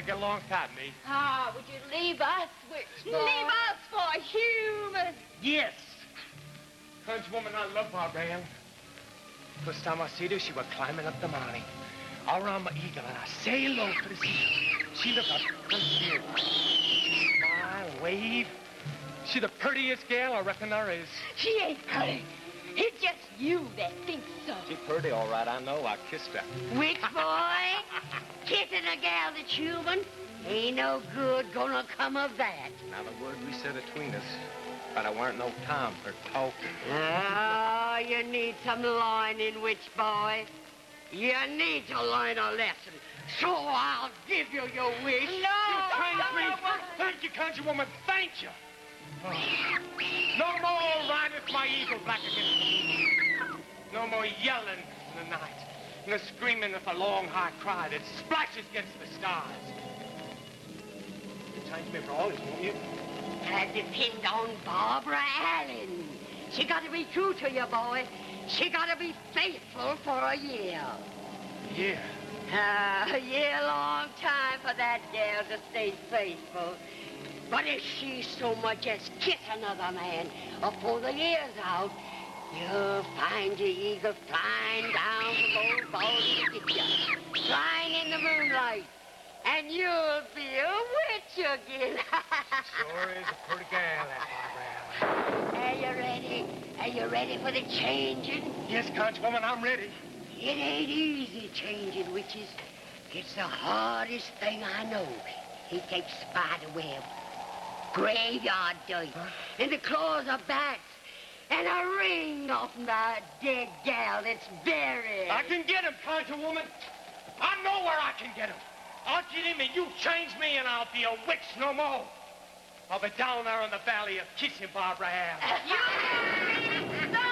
get along without me. Ah, would you leave us, witch boy? Leave us for human. Yes. Countrywoman, I love Barbara Ann. First time I see her, she was climbing up the mountain. All around my eagle, and I say low to the sea. She looked up sincere. Smile, wave. She the prettiest gal I reckon there is. She ain't pretty. It's just you that thinks so. She pretty, all right, I know. I kissed her. Witch boy, kissing a gal that's human ain't no good gonna come of that. Now, the word we said between us, but I weren't no time for talking. Oh, you need some learning, witch boy. You need to learn a lesson. So I'll give you your wish. You changed me. Thank you, countrywoman. Thank you. Oh. No more riding my eagle back against the moon. No more yelling in the night. No screaming with a long, high cry that splashes against the stars. You change me for always, won't you? That depends on Barbara Allen. She got to be true to you, boy. She got to be faithful for a year. Yeah. A year long time for that gal to stay faithful. But if she so much as kiss another man before the year's out, you'll find your eagle flying down from old Baldy to get you. Flying in the moonlight. And you'll be a witch again. Sure is a pretty gal, that Barbara Allen. Are you ready? Are you ready for the changing? Yes, countrywoman, I'm ready. It ain't easy changing witches. It's the hardest thing I know. He takes spider web, graveyard dirt, and the claws of bats, and a ring off my dead gal that's buried. I can get him, countrywoman. I know where I can get him. I'll get him and you change me and I'll be a witch no more. I'll be down there in the valley of kissing Barbara Ann. You!